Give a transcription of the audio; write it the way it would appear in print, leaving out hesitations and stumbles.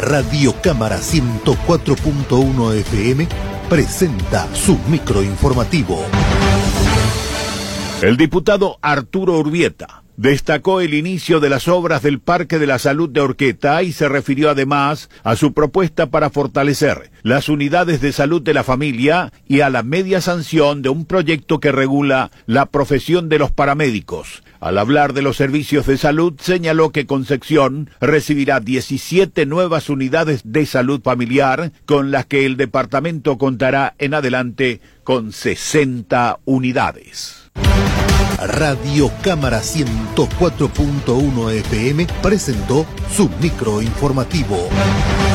Radio Cámara 104.1 FM presenta su microinformativo. El diputado Arturo Urbieta destacó el inicio de las obras del Parque de la Salud de Horqueta y se refirió además a su propuesta para fortalecer las unidades de salud de la familia y a la media sanción de un proyecto que regula la profesión de los paramédicos. Al hablar de los servicios de salud, señaló que Concepción recibirá 17 nuevas unidades de salud familiar, con las que el departamento contará en adelante con 60 unidades. Radio Cámara 104.1 FM presentó su microinformativo.